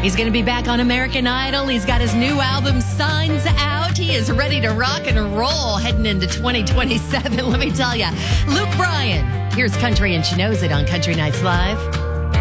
He's going to be back on American Idol. He's got his new album, Signs, out. He is ready to rock and roll heading into 2027. Let me tell you. Luke Bryan. Here's Country and She Knows It on Country Nights Live.